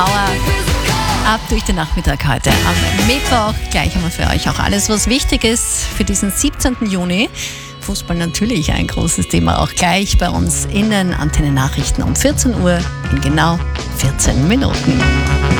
Power ab durch den Nachmittag heute. Am Mittwoch gleich haben wir für euch auch alles, was wichtig ist für diesen 17. Juni. Fußball natürlich ein großes Thema, auch gleich bei uns in den Antenne-Nachrichten um 14 Uhr in genau 14 Minuten.